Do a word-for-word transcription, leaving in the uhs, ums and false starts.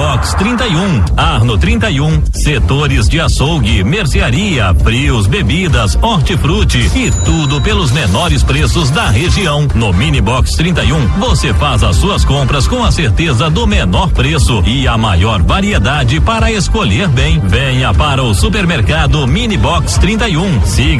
Box trinta e um, Arno trinta e um, setores de açougue, mercearia, frios, bebidas, hortifruti e tudo pelos menores preços da região. No Mini Box trinta e um, você faz as suas compras com a certeza do menor preço e a maior variedade para escolher bem. Venha para o supermercado Mini Box trinta e um. Siga